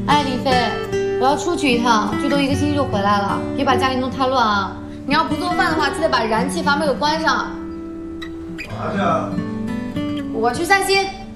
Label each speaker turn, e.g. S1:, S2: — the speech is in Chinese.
S1: 哎，李飞，我要出去一趟，最多1个星期就回来了，别把家里弄太乱啊！你要不做饭的话，记得把燃气阀门给关上。
S2: 干嘛去啊？
S1: 我去散心。